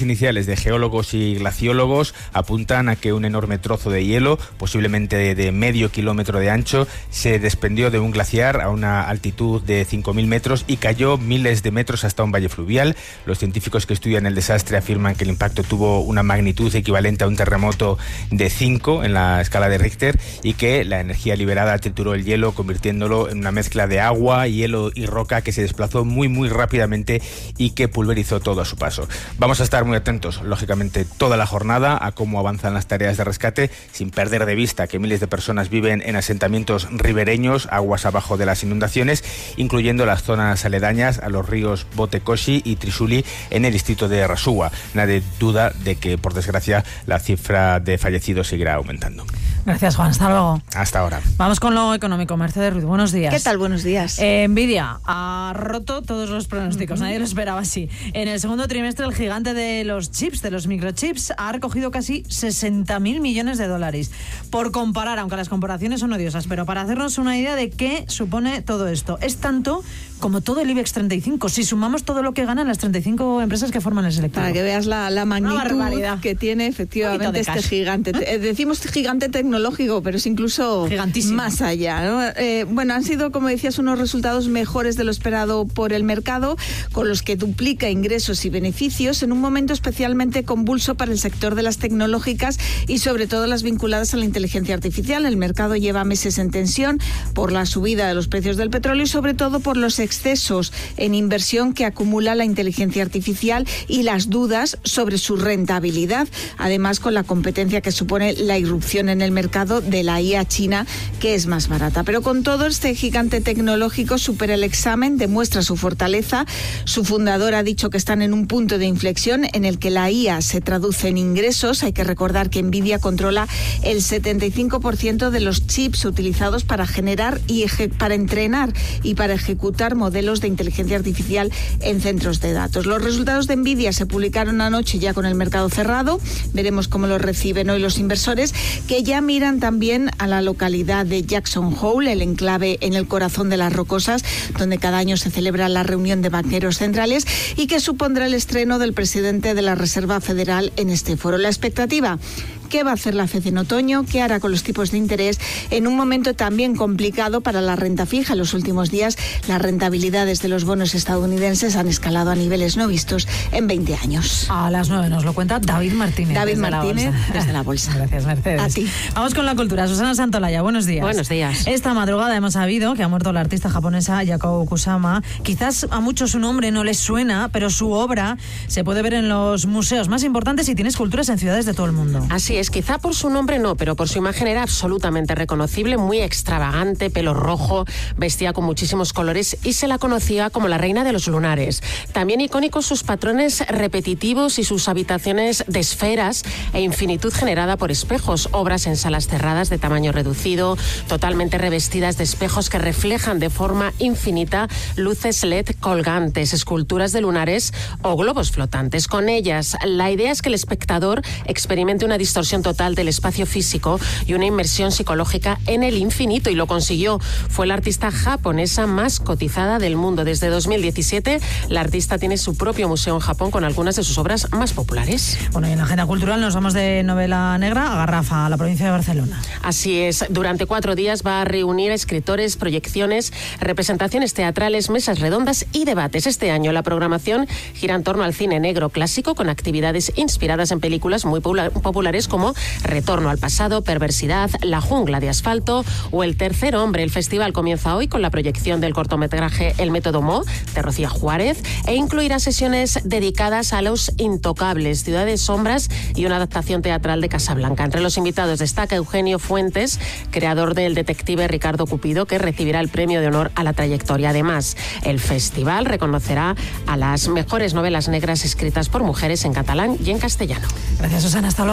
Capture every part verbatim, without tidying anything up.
iniciales de geólogos y glaciólogos apuntan a que un enorme trozo de hielo, posiblemente de, de medio kilómetro de ancho, se desprendió de un glaciar a una altitud de cinco mil metros y cayó miles de metros hasta un valle fluvial. Los científicos que estudian el desastre afirman que el impacto tuvo una magnitud equivalente a un terremoto de cinco en la escala de Richter y que la energía liberada trituró el hielo, convirtiéndolo en una mezcla de agua, hielo y roca que se desplazó muy muy rápidamente y que pulverizó todo a su paso. Vamos a estar muy atentos, lógicamente, toda la jornada a cómo avanzan las tareas de rescate, sin perder de vista que miles de personas viven en asentamientos ribereños, aguas abajo de las inundaciones, incluyendo las zonas aledañas a los ríos Botecoshi y Trisuli en el distrito de Rasúa. Nadie duda de que, por desgracia, la cifra de fallecidos seguirá aumentando. Gracias, Juan. Hasta luego. Hasta ahora. Vamos con lo económico. Mercedes Ruiz, buenos días. ¿Qué tal? Buenos días. Eh, Nvidia ha roto todos los pronósticos. Uh-huh. Nadie lo esperaba así. En el segundo trimestre, el gigante de los chips, de los microchips, ha recogido casi sesenta mil millones de dólares. Por comparar, aunque las comparaciones son odiosas, pero para hacernos una idea de qué supone todo esto. Es tanto como todo el IBEX treinta y cinco, si sumamos todo lo que ganan las treinta y cinco empresas que forman el selectivo. Para que veas la, la magnitud que tiene efectivamente este cash. gigante. Eh, decimos gigante tecnológico, pero es incluso más allá, ¿no? Eh, bueno, han sido, como decías, unos resultados mejores de lo esperado por el mercado, con los que duplica ingresos y beneficios en un momento especialmente convulso para el sector de las tecnológicas y sobre todo las vinculadas a la inteligencia artificial. El mercado lleva meses en tensión por la subida de los precios del petróleo y sobre todo por los excesos en inversión que acumula la inteligencia artificial y las dudas sobre su rentabilidad, además con la competencia que supone la irrupción en el mercado de la I A china, que es más barata. Pero con todo, este gigante tecnológico supera el examen, demuestra su fortaleza. Su fundador ha dicho que están en un punto de inflexión en el que la I A se traduce en ingresos. Hay que recordar que Nvidia controla el setenta y cinco por ciento de los chips utilizados para generar y eje- para entrenar y para ejecutar modelos de inteligencia artificial en centros de datos. Los resultados de Nvidia se publicaron anoche ya con el mercado cerrado. Veremos cómo los reciben hoy los inversores, que ya miran también a la localidad de Jackson Hole, el enclave en el corazón de las Rocosas, donde cada año se celebra la reunión de banqueros centrales y que supondrá el estreno del presidente de la Reserva Federal en este foro. La expectativa: ¿qué va a hacer la F E D en otoño? ¿Qué hará con los tipos de interés en un momento también complicado para la renta fija? En los últimos días, las rentabilidades de los bonos estadounidenses han escalado a niveles no vistos en veinte años. A las nueve nos lo cuenta David Martínez. David desde Martínez, la desde la bolsa. Gracias, Mercedes. A ti. Vamos con la cultura. Susana Santolaya, buenos días. Buenos días. Esta madrugada hemos sabido que ha muerto la artista japonesa Yoko Kusama. Quizás a muchos su nombre no les suena, pero su obra se puede ver en los museos más importantes y tiene esculturas en ciudades de todo el mundo. Así es, quizá por su nombre no, pero por su imagen era absolutamente reconocible, muy extravagante, pelo rojo, vestía con muchísimos colores y se la conocía como la reina de los lunares. También icónicos sus patrones repetitivos y sus habitaciones de esferas e infinitud generada por espejos, obras en salas cerradas de tamaño reducido, totalmente revestidas de espejos que reflejan de forma infinita luces L E D colgantes, esculturas de lunares o globos flotantes. Con ellas, la idea es que el espectador experimente una distorsión total del espacio físico y una inmersión psicológica en el infinito, y lo consiguió. Fue la artista japonesa más cotizada del mundo. Desde dos mil diecisiete, la artista tiene su propio museo en Japón con algunas de sus obras más populares. Bueno, y en la agenda cultural nos vamos de novela negra a Garrafa, a la provincia de Barcelona. Así es, durante cuatro días va a reunir a escritores, proyecciones, representaciones teatrales, mesas redondas y debates. Este año la programación gira en torno al cine negro clásico, con actividades inspiradas en películas muy populares como Retorno al pasado, Perversidad, La jungla de asfalto o El tercer hombre. El festival comienza hoy con la proyección del cortometraje El método Mo, de Rocía Juárez, e incluirá sesiones dedicadas a Los intocables, Ciudades sombras y una adaptación teatral de Casablanca. Entre los invitados destaca Eugenio Fuentes, creador del detective Ricardo Cupido, que recibirá el premio de honor a la trayectoria. Además, el festival reconocerá a las mejores novelas negras escritas por mujeres en catalán y en castellano. Gracias, Susana. Hasta luego. Hasta luego.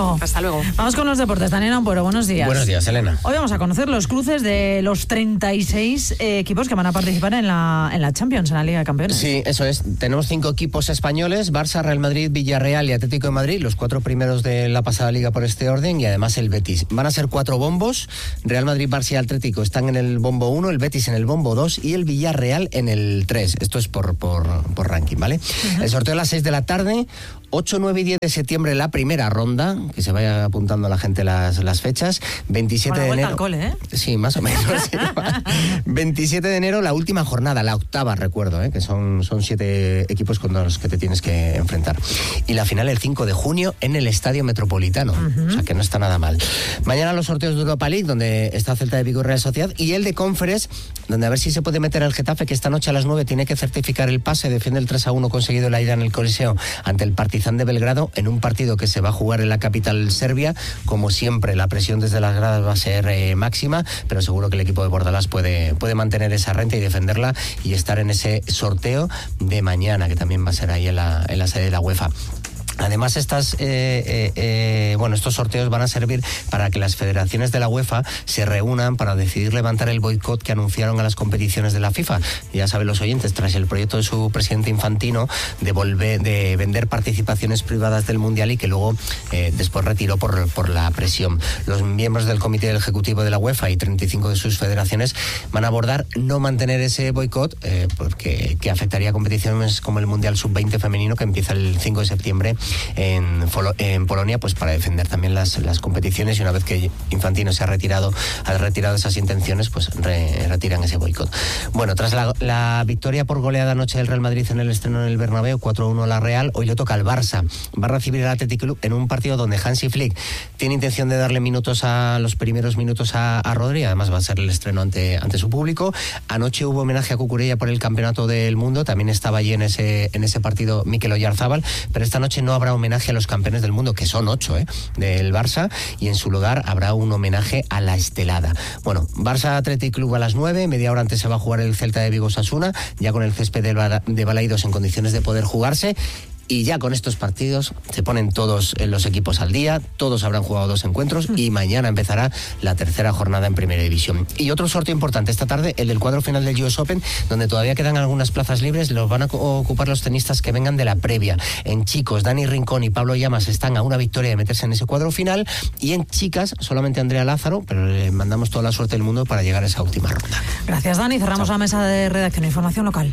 luego. Vamos con los deportes. Daniel Ampuero, buenos días. Buenos días, Elena. Hoy vamos a conocer los cruces de los treinta y seis eh, equipos que van a participar en la, en la Champions, en la Liga de Campeones. Sí, eso es. Tenemos cinco equipos españoles: Barça, Real Madrid, Villarreal y Atlético de Madrid, los cuatro primeros de la pasada liga por este orden, y además el Betis. Van a ser cuatro bombos. Real Madrid, Barça y Atlético están en el bombo uno, el Betis en el bombo dos y el Villarreal en el tres. Esto es por, por, por ranking, ¿vale? Uh-huh. El sorteo a las seis de la tarde. ocho, nueve y diez de septiembre la primera ronda, que se vaya apuntando a la gente las, las fechas. veintisiete de enero. Al cole, ¿eh? Sí, más o menos. Sí. veintisiete de enero la última jornada, la octava, recuerdo, ¿eh? que son, son siete equipos con los que te tienes que enfrentar. Y la final el cinco de junio en el Estadio Metropolitano, uh-huh. o sea que no está nada mal. Mañana los sorteos de Europa League, donde está Celta de Vigo y Real Sociedad, y el de Conference, donde a ver si se puede meter el Getafe, que esta noche a las nueve tiene que certificar el pase, defiende el tres a uno conseguido la ida en el Coliseo ante el Partizan de Belgrado, en un partido que se va a jugar en la capital serbia. Como siempre, la presión desde las gradas va a ser eh, máxima, pero seguro que el equipo de Bordalás puede, puede mantener esa renta y defenderla y estar en ese sorteo de mañana, que también va a ser ahí en la, en la sede de la UEFA. Además, estas, eh, eh, eh, bueno, estos sorteos van a servir para que las federaciones de la UEFA se reúnan para decidir levantar el boicot que anunciaron a las competiciones de la FIFA. Ya saben los oyentes, tras el proyecto de su presidente Infantino de volver, de vender participaciones privadas del Mundial y que luego eh, después retiró por, por la presión. Los miembros del Comité del Ejecutivo de la UEFA y treinta y cinco de sus federaciones van a abordar no mantener ese boicot eh, porque que afectaría a competiciones como el Mundial sub veinte femenino, que empieza el cinco de septiembre En, en Polonia, pues para defender también las, las competiciones, y una vez que Infantino se ha retirado ha retirado esas intenciones, pues re, retiran ese boicot. Bueno, tras la, la victoria por goleada anoche del Real Madrid en el estreno en el Bernabéu, cuatro a uno a la Real, hoy le toca al Barça. Va a recibir al Athletic Club en un partido donde Hansi Flick tiene intención de darle minutos a los primeros minutos a, a Rodri, además va a ser el estreno ante, ante su público. Anoche hubo homenaje a Cucurella por el Campeonato del Mundo, también estaba allí en ese, en ese partido Mikel Oyarzábal, pero esta noche no habrá homenaje a los campeones del mundo, que son ocho, ¿eh? del Barça, y en su lugar habrá un homenaje a la Estelada. Bueno, Barça Athletic Club a las nueve, media hora antes se va a jugar el Celta de Vigo Osasuna, ya con el césped de Balaidos en condiciones de poder jugarse. Y ya con estos partidos se ponen todos los equipos al día, todos habrán jugado dos encuentros y mañana empezará la tercera jornada en Primera División. Y otro sorteo importante esta tarde, el del cuadro final del U S Open, donde todavía quedan algunas plazas libres, los van a ocupar los tenistas que vengan de la previa. En chicos, Dani Rincón y Pablo Llamas están a una victoria de meterse en ese cuadro final, y en chicas, solamente Andrea Lázaro, pero le mandamos toda la suerte del mundo para llegar a esa última ronda. Gracias, Dani. Cerramos Chao. La mesa de redacción e información local.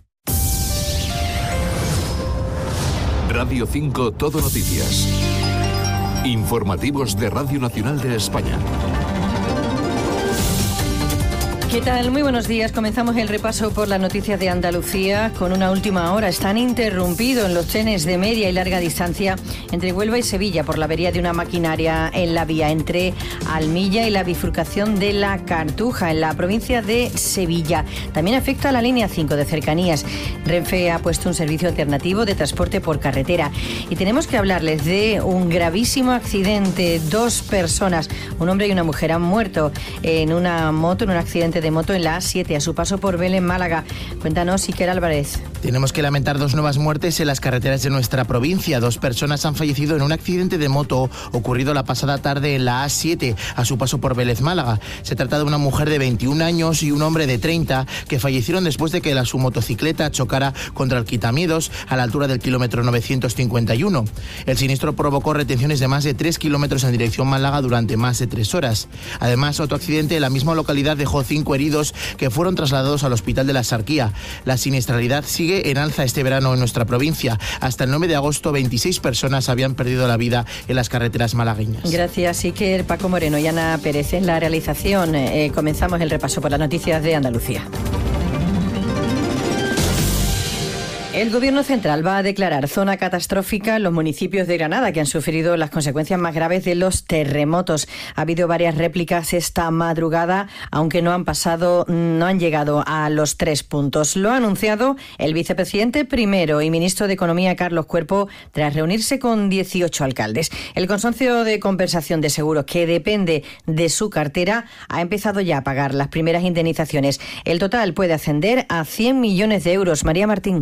Radio cinco Todo Noticias. Informativos de Radio Nacional de España. ¿Qué tal? Muy buenos días. Comenzamos el repaso por las noticias de Andalucía con una última hora. Están interrumpidos los trenes de media y larga distancia entre Huelva y Sevilla por la avería de una maquinaria en la vía entre Almilla y la bifurcación de la Cartuja en la provincia de Sevilla. También afecta a la línea cinco de cercanías. Renfe ha puesto un servicio alternativo de transporte por carretera. Y tenemos que hablarles de un gravísimo accidente. Dos personas, un hombre y una mujer, han muerto en una moto, en un accidente de de moto en la A siete a su paso por Belén, Málaga. Cuéntanos, Iker Álvarez. Tenemos que lamentar dos nuevas muertes en las carreteras de nuestra provincia. Dos personas han fallecido en un accidente de moto ocurrido la pasada tarde en la A siete a su paso por Vélez, Málaga. Se trata de una mujer de veintiún años y un hombre de treinta que fallecieron después de que la, su motocicleta chocara contra el quitamiedos a la altura del kilómetro novecientos cincuenta y uno. El siniestro provocó retenciones de más de tres kilómetros en dirección Málaga durante más de tres horas. Además, otro accidente en la misma localidad dejó cinco heridos que fueron trasladados al Hospital de la Sarquía. La siniestralidad sigue en alza este verano en nuestra provincia. Hasta el nueve de agosto, veintiséis personas habían perdido la vida en las carreteras malagueñas. Gracias, Iker. Paco Moreno y Ana Pérez en la realización. Eh, comenzamos el repaso por las noticias de Andalucía. El Gobierno central va a declarar zona catastrófica los municipios de Granada que han sufrido las consecuencias más graves de los terremotos. Ha habido varias réplicas esta madrugada, aunque no han pasado, no han llegado a los tres puntos. Lo ha anunciado el vicepresidente primero y ministro de Economía, Carlos Cuerpo, tras reunirse con dieciocho alcaldes. El consorcio de compensación de seguros, que depende de su cartera, ha empezado ya a pagar las primeras indemnizaciones. El total puede ascender a cien millones de euros. María Martín. Este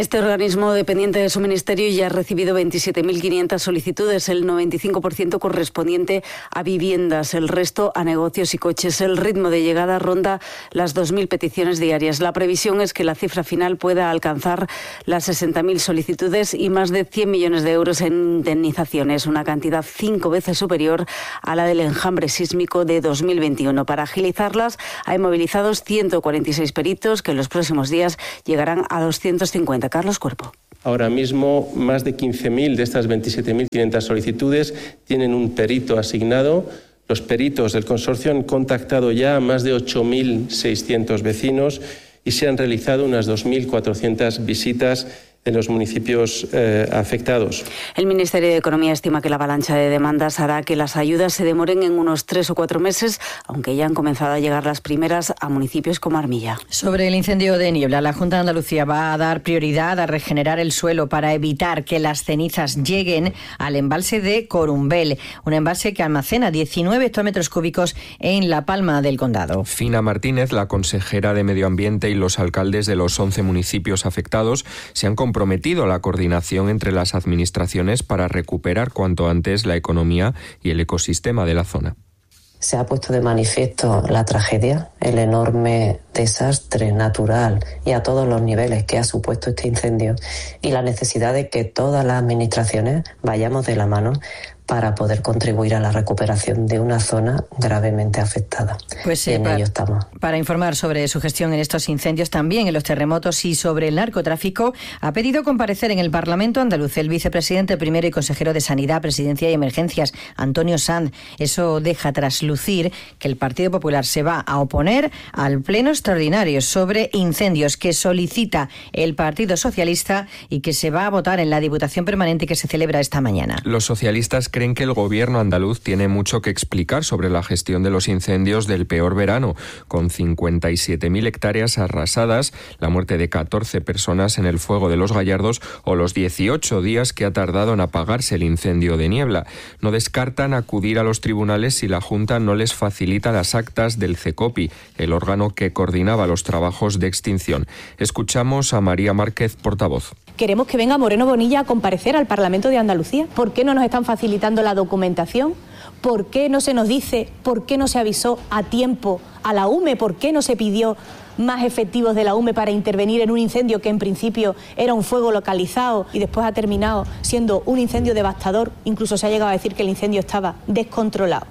Este organismo dependiente de su ministerio ya ha recibido veintisiete mil quinientas solicitudes, el noventa y cinco por ciento correspondiente a viviendas, el resto a negocios y coches. El ritmo de llegada ronda las dos mil peticiones diarias. La previsión es que la cifra final pueda alcanzar las sesenta mil solicitudes y más de cien millones de euros en indemnizaciones, una cantidad cinco veces superior a la del enjambre sísmico de dos mil veintiuno. Para agilizarlas, hay movilizados ciento cuarenta y seis peritos que en los próximos días llegarán a doscientos cincuenta. Carlos Cuerpo. Ahora mismo, más de quince mil de estas veintisiete mil quinientas solicitudes tienen un perito asignado. Los peritos del consorcio han contactado ya a más de ocho mil seiscientos vecinos y se han realizado unas dos mil cuatrocientas visitas en los municipios eh, afectados. El Ministerio de Economía estima que la avalancha de demandas hará que las ayudas se demoren en unos tres o cuatro meses, aunque ya han comenzado a llegar las primeras a municipios como Armilla. Sobre el incendio de Niebla, la Junta de Andalucía va a dar prioridad a regenerar el suelo para evitar que las cenizas lleguen al embalse de Corumbel, un embalse que almacena diecinueve hectómetros cúbicos en La Palma del Condado. Fina Martínez, la consejera de Medio Ambiente, y los alcaldes de los once municipios afectados se han comprometido comprometido la coordinación entre las administraciones para recuperar cuanto antes la economía y el ecosistema de la zona. Se ha puesto de manifiesto la tragedia, el enorme desastre natural y a todos los niveles que ha supuesto este incendio y la necesidad de que todas las administraciones vayamos de la mano para poder contribuir a la recuperación de una zona gravemente afectada. Pues sí, en para, ello estamos. Para informar sobre su gestión en estos incendios, también en los terremotos y sobre el narcotráfico, ha pedido comparecer en el Parlamento andaluz el vicepresidente primero y consejero de Sanidad, Presidencia y Emergencias, Antonio Sanz. Eso deja traslucir que el Partido Popular se va a oponer al pleno extraordinario sobre incendios que solicita el Partido Socialista y que se va a votar en la Diputación Permanente que se celebra esta mañana. Los socialistas creen que el gobierno andaluz tiene mucho que explicar sobre la gestión de los incendios del peor verano, con cincuenta y siete mil hectáreas arrasadas, la muerte de catorce personas en el fuego de los Gallardos o los dieciocho días que ha tardado en apagarse el incendio de Niebla. No descartan acudir a los tribunales si la Junta no les facilita las actas del CECOPI, el órgano que coordinaba los trabajos de extinción. Escuchamos a María Márquez, portavoz. Queremos que venga Moreno Bonilla a comparecer al Parlamento de Andalucía. ¿Por qué no nos están facilitando la documentación? ¿Por qué no se nos dice, por qué no se avisó a tiempo a la U M E? ¿Por qué no se pidió más efectivos de la U M E para intervenir en un incendio que en principio era un fuego localizado y después ha terminado siendo un incendio devastador? Incluso se ha llegado a decir que el incendio estaba descontrolado.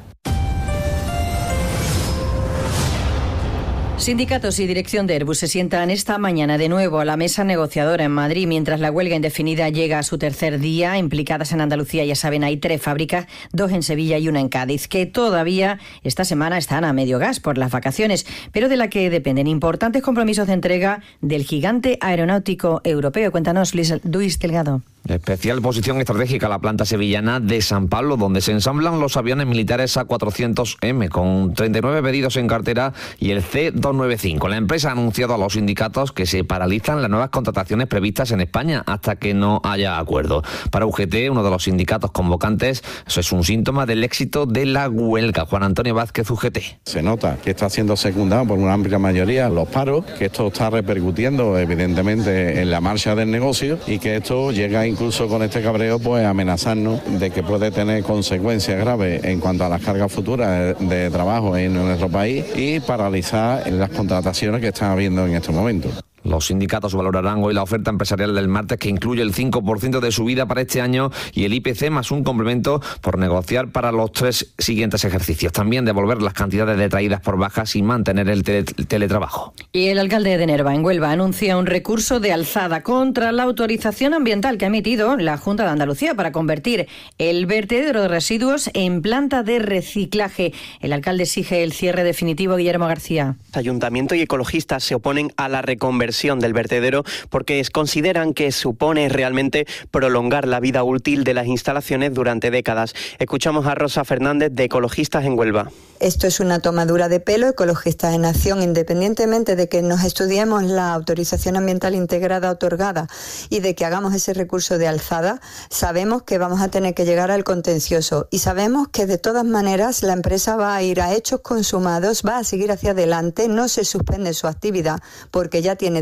Sindicatos y dirección de Airbus se sientan esta mañana de nuevo a la mesa negociadora en Madrid, mientras la huelga indefinida llega a su tercer día. Implicadas en Andalucía, ya saben, hay tres fábricas, dos en Sevilla y una en Cádiz, que todavía esta semana están a medio gas por las vacaciones, pero de la que dependen importantes compromisos de entrega del gigante aeronáutico europeo. Cuéntanos, Luis, Luis Delgado. Especial posición estratégica la planta sevillana de San Pablo, donde se ensamblan los aviones militares A cuatrocientos eme, con treinta y nueve pedidos en cartera, y el C doscientos noventa y cinco. La empresa ha anunciado a los sindicatos que se paralizan las nuevas contrataciones previstas en España hasta que no haya acuerdo. Para U G T, uno de los sindicatos convocantes, eso es un síntoma del éxito de la huelga. Juan Antonio Vázquez, U G T. Se nota que está siendo secundado por una amplia mayoría los paros, que esto está repercutiendo evidentemente en la marcha del negocio y que esto llega incluso con este cabreo pues a amenazarnos de que puede tener consecuencias graves en cuanto a las cargas futuras de trabajo en nuestro país y paralizar las contrataciones que están habiendo en estos momentos. Los sindicatos valorarán hoy la oferta empresarial del martes, que incluye el cinco por ciento de subida para este año y el I P C más un complemento por negociar para los tres siguientes ejercicios. También devolver las cantidades detraídas por bajas y mantener el tele- teletrabajo. Y el alcalde de Nerva, en Huelva, anuncia un recurso de alzada contra la autorización ambiental que ha emitido la Junta de Andalucía para convertir el vertedero de residuos en planta de reciclaje. El alcalde exige el cierre definitivo. Guillermo García. Ayuntamiento y ecologistas se oponen a la reconversión del vertedero porque consideran que supone realmente prolongar la vida útil de las instalaciones durante décadas. Escuchamos a Rosa Fernández, de Ecologistas en Huelva. Esto es una tomadura de pelo. Ecologistas en Acción, independientemente de que nos estudiemos la autorización ambiental integrada otorgada y de que hagamos ese recurso de alzada, sabemos que vamos a tener que llegar al contencioso y sabemos que de todas maneras la empresa va a ir a hechos consumados, va a seguir hacia adelante, no se suspende su actividad porque ya tiene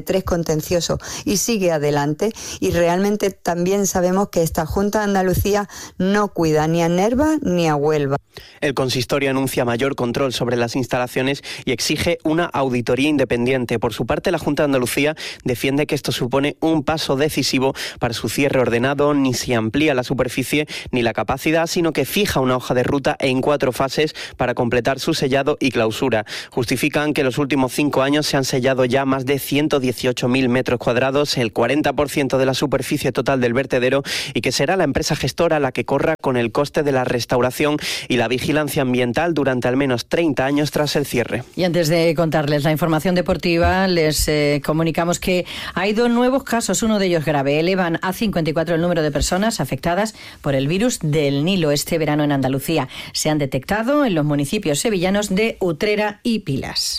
tres contenciosos y sigue adelante, y realmente también sabemos que esta Junta de Andalucía no cuida ni a Nerva ni a Huelva. El consistorio anuncia mayor control sobre las instalaciones y exige una auditoría independiente. Por su parte, la Junta de Andalucía defiende que esto supone un paso decisivo para su cierre ordenado. Ni se amplía la superficie ni la capacidad, sino que fija una hoja de ruta en cuatro fases para completar su sellado y clausura. Justifican que en los últimos cinco años se han sellado ya más de ciento dieciocho mil metros cuadrados, el cuarenta por ciento de la superficie total del vertedero, y que será la empresa gestora la que corra con el coste de la restauración y la vigilancia ambiental durante al menos treinta años tras el cierre. Y antes de contarles la información deportiva, les eh, comunicamos que hay dos nuevos casos, uno de ellos grave. Elevan a cincuenta y cuatro el número de personas afectadas por el virus del Nilo este verano en Andalucía. Se han detectado en los municipios sevillanos de Utrera y Pilas.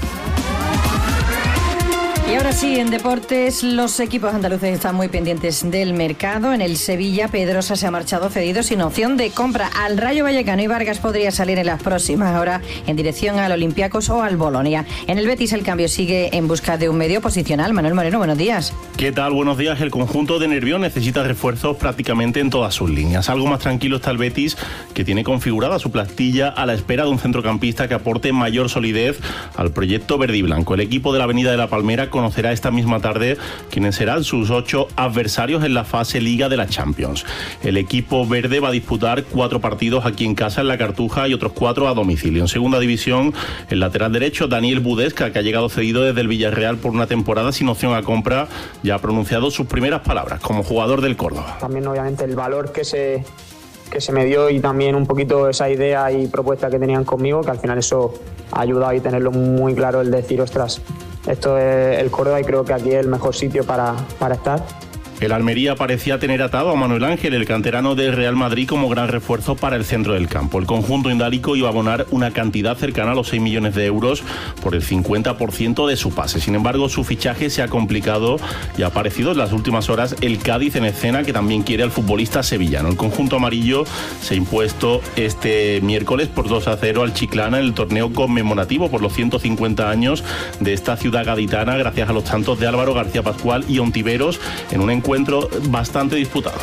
Y ahora sí, en deportes, los equipos andaluces están muy pendientes del mercado. En el Sevilla, Pedrosa se ha marchado cedido sin opción de compra al Rayo Vallecano, y Vargas podría salir en las próximas horas en dirección al Olympiacos o al Bolonia. En el Betis, el cambio sigue en busca de un medio posicional. Manuel Moreno, buenos días. ¿Qué tal? Buenos días. El conjunto de Nervión necesita refuerzos prácticamente en todas sus líneas. Algo más tranquilo está el Betis, que tiene configurada su plantilla a la espera de un centrocampista que aporte mayor solidez al proyecto verde y blanco. El equipo de la Avenida de la Palmera conocerá esta misma tarde quiénes serán sus ocho adversarios en la fase Liga de la Champions. El equipo verde va a disputar cuatro partidos aquí en casa en la Cartuja y otros cuatro a domicilio. En segunda división, el lateral derecho Daniel Budesca, que ha llegado cedido desde el Villarreal por una temporada sin opción a compra, ya ha pronunciado sus primeras palabras como jugador del Córdoba. También obviamente el valor que se que se me dio, y también un poquito esa idea y propuesta que tenían conmigo, que al final eso ha ayudado, y tenerlo muy claro, el decir, ostras, esto es el Córdoba y creo que aquí es el mejor sitio para, para estar. El Almería parecía tener atado a Manuel Ángel, el canterano del Real Madrid, como gran refuerzo para el centro del campo. El conjunto indálico iba a abonar una cantidad cercana a los seis millones de euros por el cincuenta por ciento de su pase. Sin embargo, su fichaje se ha complicado y ha aparecido en las últimas horas el Cádiz en escena, que también quiere al futbolista sevillano. El conjunto amarillo se ha impuesto este miércoles por dos a cero al Chiclana en el torneo conmemorativo por los ciento cincuenta años de esta ciudad gaditana, gracias a los tantos de Álvaro García Pascual y Ontiveros, en un encuentro encuentro bastante disputado.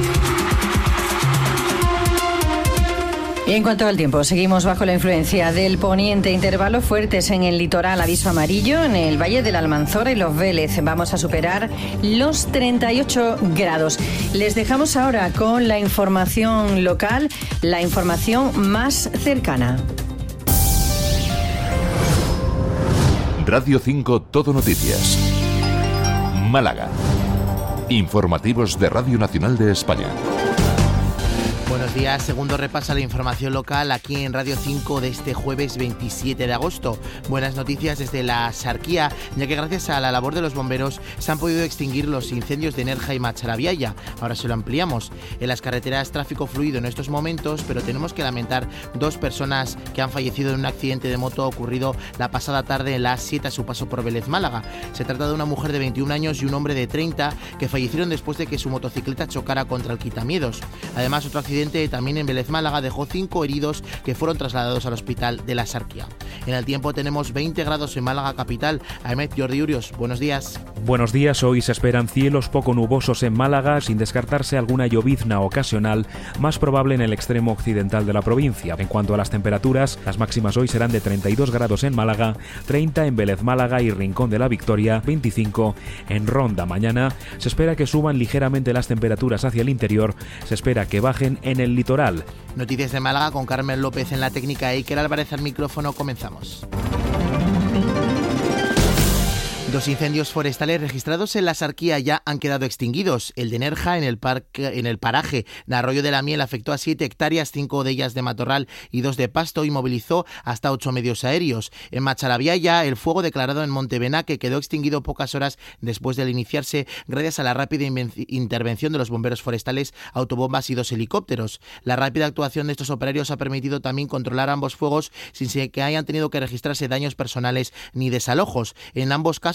Y en cuanto al tiempo, seguimos bajo la influencia del poniente. Intervalos fuertes en el litoral, aviso amarillo en el Valle de la Almanzora y Los Vélez. Vamos a superar los treinta y ocho grados. Les dejamos ahora con la información local, la información más cercana. Radio cinco Todo Noticias. Málaga. Informativos de Radio Nacional de España. Buenos días, segundo repaso a la información local aquí en Radio cinco de este jueves veintisiete de agosto. Buenas noticias desde la Sarquía, ya que gracias a la labor de los bomberos se han podido extinguir los incendios de Nerja y Macharabiaya. Ahora se lo ampliamos. En las carreteras tráfico fluido en estos momentos, pero tenemos que lamentar dos personas que han fallecido en un accidente de moto ocurrido la pasada tarde en la A siete a su paso por Vélez, Málaga. Se trata de una mujer de veintiún años y un hombre de treinta que fallecieron después de que su motocicleta chocara contra el quitamiedos. Además, otro accidente también en Vélez, Málaga, dejó cinco heridos que fueron trasladados al hospital de la Sarquía. En el tiempo tenemos veinte grados en Málaga capital. Ahmed Jordi Urios, buenos días. Buenos días, hoy se esperan cielos poco nubosos en Málaga, sin descartarse alguna llovizna ocasional, más probable en el extremo occidental de la provincia. En cuanto a las temperaturas, las máximas hoy serán de treinta y dos grados en Málaga, treinta en Vélez, Málaga y Rincón de la Victoria, veinticinco en Ronda. Mañana se espera que suban ligeramente las temperaturas hacia el interior, se espera que bajen en el litoral. Noticias de Málaga con Carmen López en la técnica, Iker Álvarez al micrófono. Comenzamos. Dos incendios forestales registrados en la Sarquía ya han quedado extinguidos. El de Nerja, en el, parque, en el paraje de Arroyo de la Miel, afectó a siete hectáreas, cinco de ellas de matorral y dos de pasto, y movilizó hasta ocho medios aéreos. En Macharabiaya, el fuego declarado en Montebenaque quedó extinguido pocas horas después de iniciarse, gracias a la rápida intervención de los bomberos forestales, autobombas y dos helicópteros. La rápida actuación de estos operarios ha permitido también controlar ambos fuegos sin que hayan tenido que registrarse daños personales ni desalojos. En ambos casos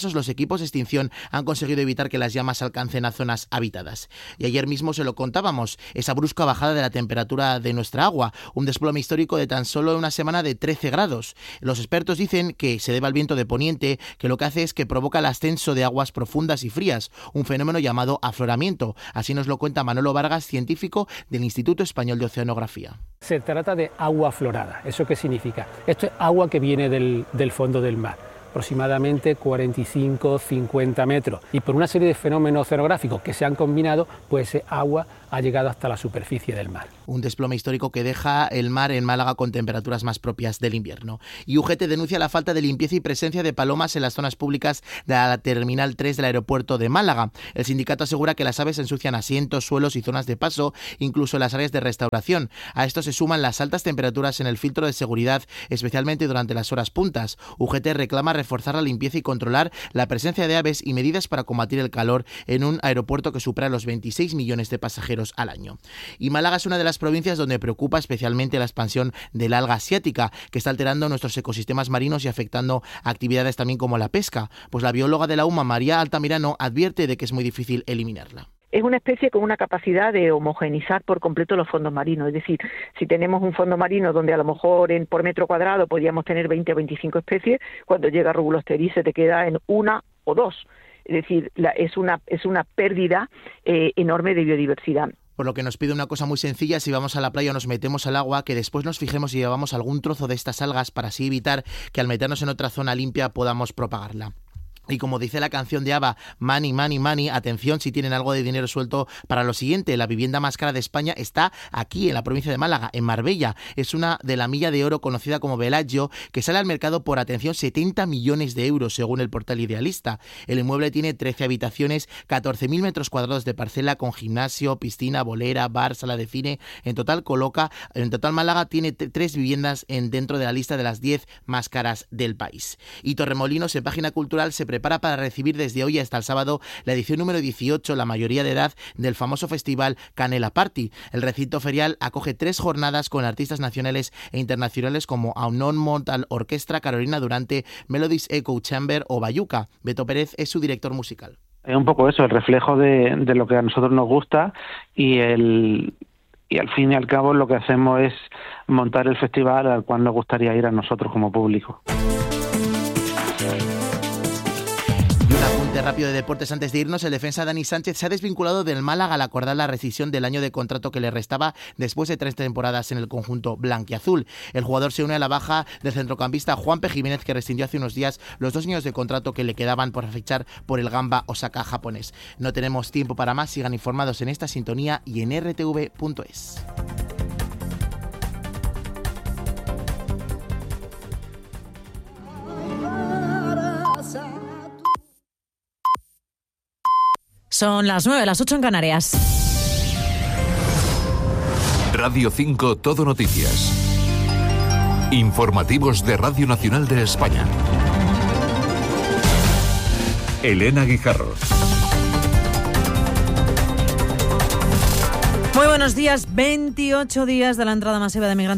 casos los equipos de extinción han conseguido evitar que las llamas alcancen a zonas habitadas. Y ayer mismo se lo contábamos, esa brusca bajada de la temperatura de nuestra agua, un desplome histórico de tan solo una semana de trece grados. Los expertos dicen que se debe al viento de poniente, que lo que hace es que provoca el ascenso de aguas profundas y frías, un fenómeno llamado afloramiento. Así nos lo cuenta Manolo Vargas, científico del Instituto Español de Oceanografía. Se trata de agua aflorada. ¿Eso qué significa? Esto es agua que viene del, del fondo del mar, aproximadamente cuarenta y cinco a cincuenta metros. Y por una serie de fenómenos oceanográficos que se han combinado, pues ese agua ha llegado hasta la superficie del mar. Un desplome histórico que deja el mar en Málaga con temperaturas más propias del invierno. Y U G T denuncia la falta de limpieza y presencia de palomas en las zonas públicas de la Terminal tres del aeropuerto de Málaga. El sindicato asegura que las aves ensucian asientos, suelos y zonas de paso, incluso en las áreas de restauración. A esto se suman las altas temperaturas en el filtro de seguridad, especialmente durante las horas puntas. U G T reclama reforzar la limpieza y controlar la presencia de aves y medidas para combatir el calor en un aeropuerto que supera los veintiséis millones de pasajeros al año. Y Málaga es una de las provincias donde preocupa especialmente la expansión del alga asiática, que está alterando nuestros ecosistemas marinos y afectando actividades también como la pesca. Pues la bióloga de la U M A, María Altamirano, advierte de que es muy difícil eliminarla. Es una especie con una capacidad de homogeneizar por completo los fondos marinos. Es decir, si tenemos un fondo marino donde a lo mejor en, por metro cuadrado podríamos tener veinte o veinticinco especies, cuando llega Rubulosteri se te queda en una o dos. Es decir, la, es una es una pérdida eh, enorme de biodiversidad. Por lo que nos pide una cosa muy sencilla: si vamos a la playa o nos metemos al agua, que después nos fijemos si llevamos algún trozo de estas algas para así evitar que al meternos en otra zona limpia podamos propagarla. Y como dice la canción de ABBA, money, money, money, atención si tienen algo de dinero suelto para lo siguiente. La vivienda más cara de España está aquí, en la provincia de Málaga, en Marbella. Es una de la milla de oro conocida como Bellagio, que sale al mercado por, atención, setenta millones de euros, según el portal Idealista. El inmueble tiene trece habitaciones, catorce mil metros cuadrados de parcela, con gimnasio, piscina, bolera, bar, sala de cine. En total coloca, en total Málaga tiene t- tres viviendas en, dentro de la lista de las diez más caras del país. Y Torremolinos, en Página Cultural, se prepara para recibir desde hoy hasta el sábado la edición número dieciocho, la mayoría de edad, del famoso festival Canela Party. El recinto ferial acoge tres jornadas con artistas nacionales e internacionales como Aunon Montal Orquestra, Carolina Durante, Melodies Echo Chamber o Bayuca. Beto Pérez es su director musical. Es un poco eso, el reflejo de, de lo que a nosotros nos gusta y el... y al fin y al cabo lo que hacemos es montar el festival al cual nos gustaría ir a nosotros como público. Rápido de deportes antes de irnos. El defensa Dani Sánchez se ha desvinculado del Málaga al acordar la rescisión del año de contrato que le restaba después de tres temporadas en el conjunto blanquiazul. El jugador se une a la baja del centrocampista Juanpe Jiménez, que rescindió hace unos días los dos años de contrato que le quedaban por fichar por el Gamba Osaka japonés. No tenemos tiempo para más. Sigan informados en esta sintonía y en r t v punto es. Son las nueve, las ocho en Canarias. Radio cinco Todo Noticias. Informativos de Radio Nacional de España. Elena Guijarro. Muy buenos días. veintiocho días de la entrada masiva de migrantes